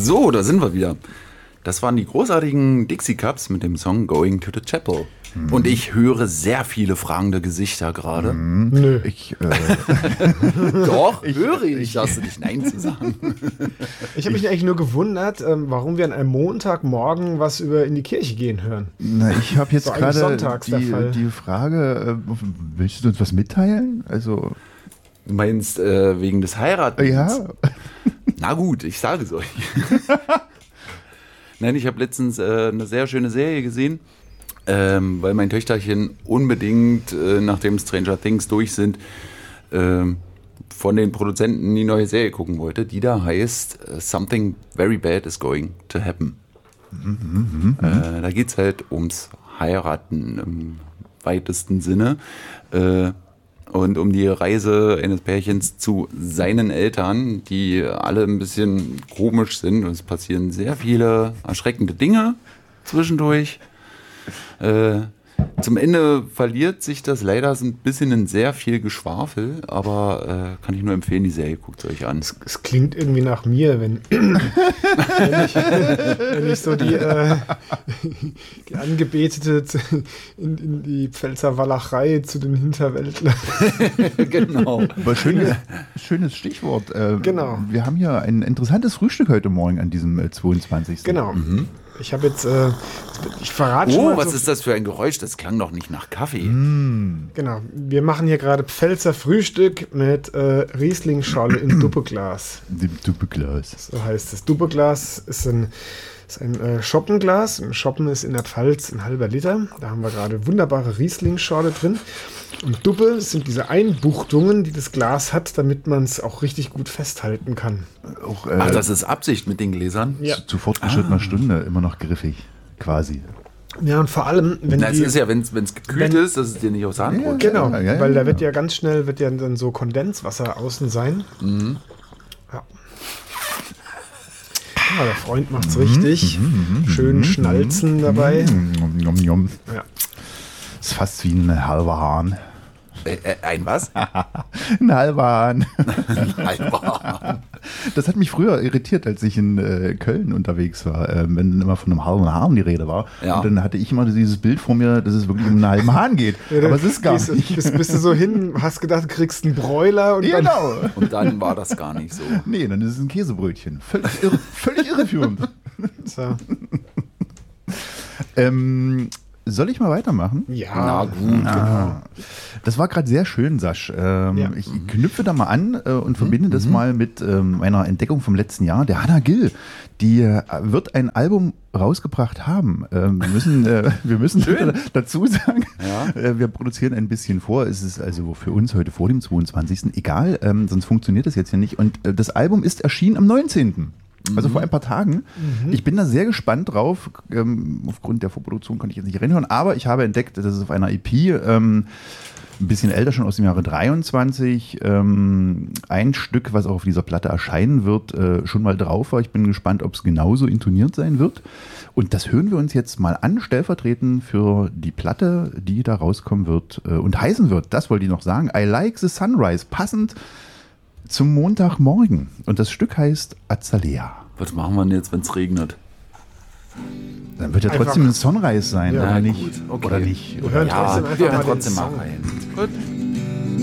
So, da sind wir wieder. Das waren die großartigen Dixie Cups mit dem Song Going to the Chapel. Und ich höre sehr viele fragende Gesichter gerade. Nö. Doch, höre ich. Darfst du nicht Nein zu sagen? Ich habe mich eigentlich nur gewundert, warum wir an einem Montagmorgen was über in die Kirche gehen hören. Na, ich habe jetzt So eigentlich gerade sonntags der Fall. die Frage, willst du uns was mitteilen? Also, Du meinst wegen des Heiratens? ja. Na gut, ich sage es euch. Nein, ich habe letztens eine sehr schöne Serie gesehen, weil mein Töchterchen unbedingt, nachdem Stranger Things durch sind, von den Produzenten die neue Serie gucken wollte, die da heißt Something Very Bad is Going to Happen. Da geht es halt ums Heiraten im weitesten Sinne und um die Reise eines Pärchens zu seinen Eltern, die alle ein bisschen komisch sind. Und es passieren sehr viele erschreckende Dinge zwischendurch. Zum Ende verliert sich das leider so ein bisschen in sehr viel Geschwafel, aber kann ich nur empfehlen, die Serie guckt es euch an. Es klingt irgendwie nach mir, wenn ich so die Angebetete in die Pfälzer Walachei zu den Hinterwäldlern. Genau. Aber schönes Stichwort. Genau. Wir haben hier ein interessantes Frühstück heute Morgen an diesem 22. Genau. Ich habe jetzt, ich verrate schon mal Was so, ist das für ein Geräusch? Das klang doch nicht nach Kaffee. Genau, wir machen hier gerade Pfälzer Frühstück mit Riesling-Schorle in Duppeglas. Dem Duppeglas. So heißt es. Duppeglas ist ein Schoppenglas. Ein Schoppen ist in der Pfalz ein halber Liter. Da haben wir gerade wunderbare Riesling-Schorle drin. Und Duppe sind diese Einbuchtungen, die das Glas hat, damit man es auch richtig gut festhalten kann. Auch, Ach, das ist Absicht mit den Gläsern? Ja. zu fortgeschrittener Stunde immer noch griffig, quasi. Ja, und vor allem, wenn Na, es die... ist ja, wenn es gekühlt ist, dass es dir nicht aufs Hand rutscht. Genau, Ja, weil da ja. wird ja ganz schnell dann so Kondenswasser außen sein. Ja. Ja, der Freund macht's richtig. Schön Schnalzen dabei. Nom, nom. Ja. Ist fast wie ein halber Hahn. Ein was? Ein halber Hahn. Halber. Das hat mich früher irritiert, als ich in Köln unterwegs war, wenn immer von einem halben Hahn die Rede war. Ja. Und dann hatte ich immer dieses Bild vor mir, dass es wirklich um einen halben Hahn geht. Aber es ist gar nicht. Bist du so hin, hast gedacht, du kriegst einen Bräuler und dann... Genau. Und dann war das gar nicht so. Nee, dann ist es ein Käsebrötchen. Völlig irreführend. So. Soll ich mal weitermachen? Ja, Na gut. Ah, das war gerade sehr schön, Sasch. Ich knüpfe da mal an und verbinde das mal mit meiner Entdeckung vom letzten Jahr. Der Hannah Gill, die wird ein Album rausgebracht haben. Wir müssen dazu sagen, wir produzieren ein bisschen vor. Es ist also für uns heute vor dem 22. Egal, sonst funktioniert das jetzt ja nicht. Und das Album ist erschienen am 19. Also vor ein paar Tagen. Ich bin da sehr gespannt drauf. Aufgrund der Vorproduktion konnte ich jetzt nicht reinhören, aber ich habe entdeckt, dass es auf einer EP, ein bisschen älter schon aus dem Jahre 23, ein Stück, was auch auf dieser Platte erscheinen wird, schon mal drauf war. Ich bin gespannt, ob es genauso intoniert sein wird. Und das hören wir uns jetzt mal an, stellvertretend für die Platte, die da rauskommen wird und heißen wird. Das wollte ich noch sagen. I Like the Sunrise, passend zum Montagmorgen. Und das Stück heißt Azalea. Was machen wir denn jetzt, wenn es regnet? Dann wird ja Einfach- trotzdem ein Sunrise sein, Ja, oder gut. nicht? Okay. Oder nicht? Wir hören Ja, trotzdem einfach wir hören mal den trotzdem mal Song. rein. Gut.